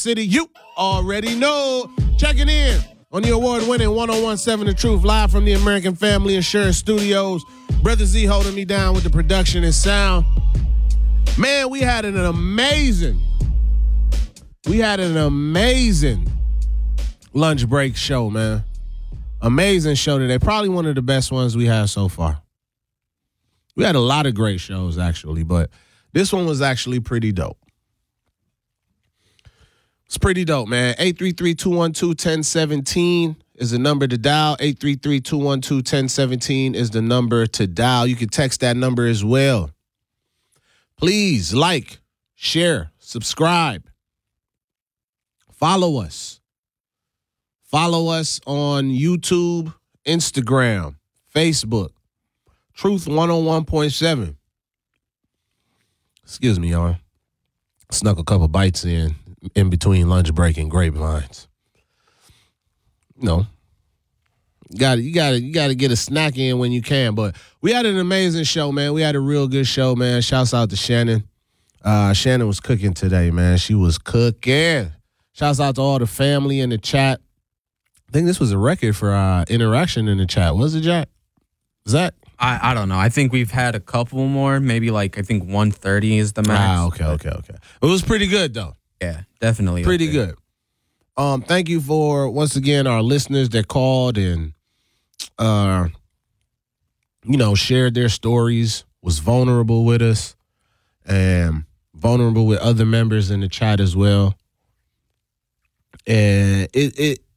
City, you already know. Checking in on the award-winning 101.7 The Truth, live from the American Family Insurance Studios. Brother Z holding me down with the production and sound. Man, we had an amazing lunch break show, man. Amazing show today. Probably one of the best ones we had so far. We had a lot of great shows, actually, but this one was actually pretty dope. It's pretty dope, man. 833-212-1017 is the number to dial. 833-212-1017 is the number to dial. You can text that number as well. Please like, share, subscribe. Follow us. Follow us on YouTube, Instagram, Facebook. Truth 101.7. Excuse me, y'all. Snuck a couple bites in between lunch break and grapevines. No. You gotta get a snack in when you can. But we had an amazing show, man. We had a real good show, man. Shouts out to Shannon. Shannon was cooking today, man. She was cooking. Shouts out to all the family in the chat. I think this was a record for interaction in the chat. Was it, Jack? Zach? I don't know. I think we've had a couple more. Maybe I think 130 is the max. Okay. It was pretty good, though. Yeah, definitely. Pretty good. Thank you for, once again, our listeners that called and, shared their stories, was vulnerable with us, and vulnerable with other members in the chat as well. And it